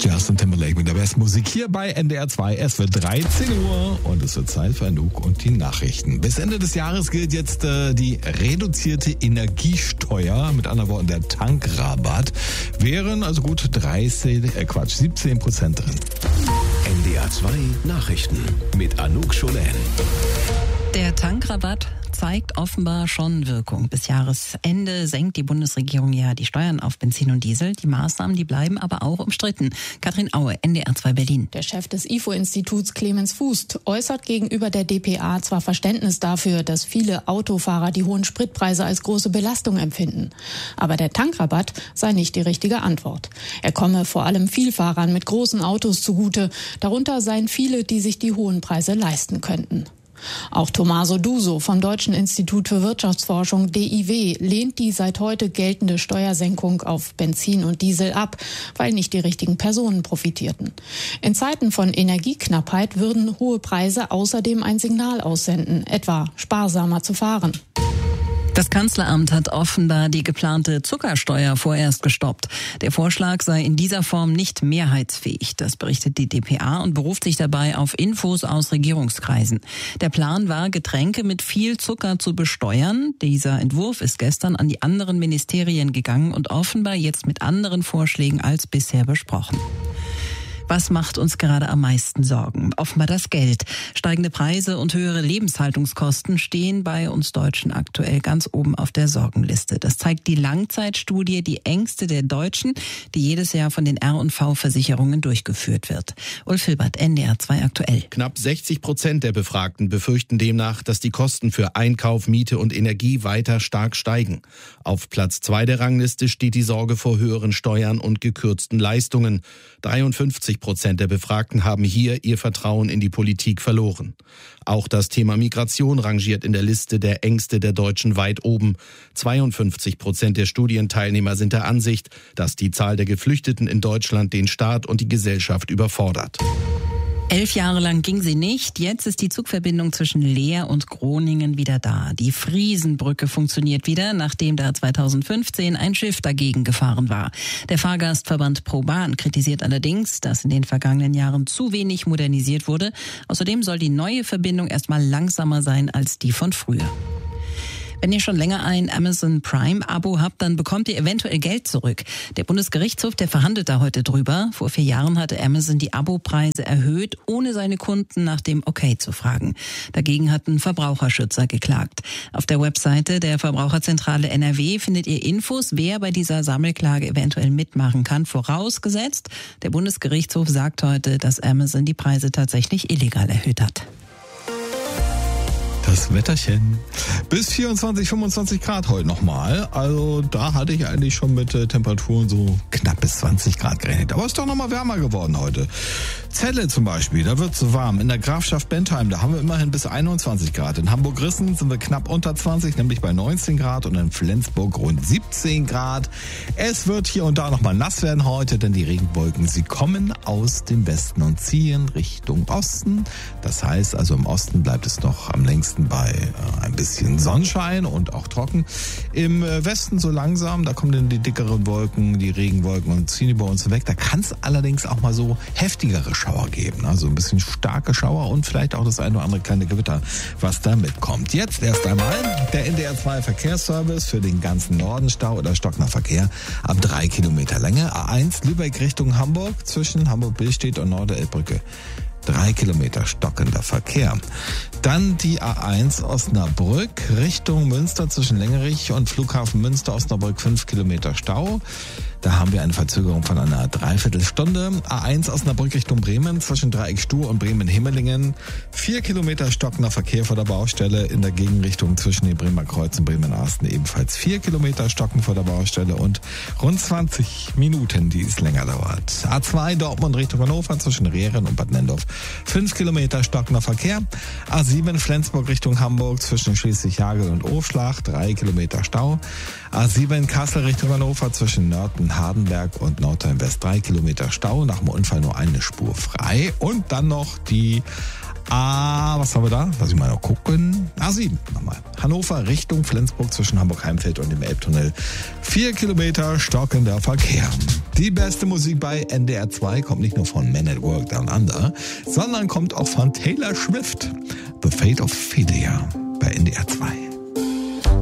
Justin Timberlake mit der besten Musik hier bei NDR 2. Es wird 13 Uhr und es wird Zeit für Anouk und die Nachrichten. Bis Ende des Jahres gilt jetzt die reduzierte Energiesteuer, mit anderen Worten der Tankrabatt, wären also gut 17% drin. NDR 2 Nachrichten mit Anouk Scholen. Der Tankrabatt zeigt offenbar schon Wirkung. Bis Jahresende senkt die Bundesregierung ja die Steuern auf Benzin und Diesel. Die Maßnahmen, die bleiben aber auch umstritten. Katrin Aue, NDR 2 Berlin. Der Chef des IFO-Instituts Clemens Fuß äußert gegenüber der dpa zwar Verständnis dafür, dass viele Autofahrer die hohen Spritpreise als große Belastung empfinden. Aber der Tankrabatt sei nicht die richtige Antwort. Er komme vor allem Vielfahrern mit großen Autos zugute. Darunter seien viele, die sich die hohen Preise leisten könnten. Auch Tommaso Duso vom Deutschen Institut für Wirtschaftsforschung DIW lehnt die seit heute geltende Steuersenkung auf Benzin und Diesel ab, weil nicht die richtigen Personen profitierten. In Zeiten von Energieknappheit würden hohe Preise außerdem ein Signal aussenden, etwa sparsamer zu fahren. Das Kanzleramt hat offenbar die geplante Zuckersteuer vorerst gestoppt. Der Vorschlag sei in dieser Form nicht mehrheitsfähig. Das berichtet die dpa und beruft sich dabei auf Infos aus Regierungskreisen. Der Plan war, Getränke mit viel Zucker zu besteuern. Dieser Entwurf ist gestern an die anderen Ministerien gegangen und offenbar jetzt mit anderen Vorschlägen als bisher besprochen. Was macht uns gerade am meisten Sorgen? Offenbar das Geld. Steigende Preise und höhere Lebenshaltungskosten stehen bei uns Deutschen aktuell ganz oben auf der Sorgenliste. Das zeigt die Langzeitstudie Die Ängste der Deutschen, die jedes Jahr von den R&V-Versicherungen durchgeführt wird. Ulf Hilbert, NDR 2 aktuell. Knapp 60% der Befragten befürchten demnach, dass die Kosten für Einkauf, Miete und Energie weiter stark steigen. Auf Platz 2 der Rangliste steht die Sorge vor höheren Steuern und gekürzten Leistungen. 53% der Befragten haben hier ihr Vertrauen in die Politik verloren. Auch das Thema Migration rangiert in der Liste der Ängste der Deutschen weit oben. 52% der Studienteilnehmer sind der Ansicht, dass die Zahl der Geflüchteten in Deutschland den Staat und die Gesellschaft überfordert. 11 Jahre lang ging sie nicht. Jetzt ist die Zugverbindung zwischen Leer und Groningen wieder da. Die Friesenbrücke funktioniert wieder, nachdem da 2015 ein Schiff dagegen gefahren war. Der Fahrgastverband ProBahn kritisiert allerdings, dass in den vergangenen Jahren zu wenig modernisiert wurde. Außerdem soll die neue Verbindung erstmal langsamer sein als die von früher. Wenn ihr schon länger ein Amazon Prime-Abo habt, dann bekommt ihr eventuell Geld zurück. Der Bundesgerichtshof, der verhandelt da heute drüber. Vor 4 Jahren hatte Amazon die Abopreise erhöht, ohne seine Kunden nach dem Okay zu fragen. Dagegen hatten Verbraucherschützer geklagt. Auf der Webseite der Verbraucherzentrale NRW findet ihr Infos, wer bei dieser Sammelklage eventuell mitmachen kann. Vorausgesetzt, der Bundesgerichtshof sagt heute, dass Amazon die Preise tatsächlich illegal erhöht hat. Das Wetterchen. Bis 24, 25 Grad heute nochmal. Also da hatte ich eigentlich schon mit Temperaturen so knapp bis 20 Grad gerechnet. Aber es ist doch nochmal wärmer geworden heute. Celle zum Beispiel, da wird es warm. In der Grafschaft Bentheim, da haben wir immerhin bis 21 Grad. In Hamburg-Rissen sind wir knapp unter 20, nämlich bei 19 Grad. Und in Flensburg rund 17 Grad. Es wird hier und da nochmal nass werden heute, denn die Regenwolken, sie kommen aus dem Westen und ziehen Richtung Osten. Das heißt also, im Osten bleibt es noch am längsten bei ein bisschen Sonnenschein und auch trocken. Im Westen so langsam, da kommen dann die dickeren Wolken, die Regenwolken und ziehen über uns weg. Da kann es allerdings auch mal so heftigere Schauer geben. Also ein bisschen starke Schauer und vielleicht auch das eine oder andere kleine Gewitter, was da mitkommt. Jetzt erst einmal der NDR 2 Verkehrsservice für den ganzen Norden. Stau oder stockender Verkehr ab 3 Kilometer Länge. A1 Lübeck Richtung Hamburg zwischen Hamburg-Billstedt und Norderelbbrücke. 3 Kilometer stockender Verkehr. Dann die A1 Osnabrück Richtung Münster zwischen Lengerich und Flughafen Münster Osnabrück 5 Kilometer Stau. Da haben wir eine Verzögerung von einer Dreiviertelstunde. A1 Osnabrück Richtung Bremen zwischen Dreieck Stuhr und Bremen-Himmelingen. 4 Kilometer stockender Verkehr vor der Baustelle. In der Gegenrichtung zwischen dem Bremer Kreuz und Bremen-Arsten ebenfalls 4 Kilometer stocken vor der Baustelle und rund 20 Minuten, die es länger dauert. A2 Dortmund Richtung Hannover zwischen Rehren und Bad Nendorf. 5 Kilometer stockender Verkehr. A7 Flensburg Richtung Hamburg zwischen Schleswig-Hagel und Ofschlach. 3 Kilometer Stau. A7 Kassel Richtung Hannover zwischen Nörten, Hardenberg und Nordheim West 3 Kilometer Stau. Nach dem Unfall nur eine Spur frei. Und dann noch die Was haben wir da? Lass ich mal noch gucken. 7 nochmal. Hannover Richtung Flensburg zwischen Hamburg-Heimfeld und dem Elbtunnel. 4 Kilometer stockender Verkehr. Die beste Musik bei NDR 2 kommt nicht nur von Men at Work Down Under, sondern kommt auch von Taylor Swift. The Fate of Philia bei NDR 2.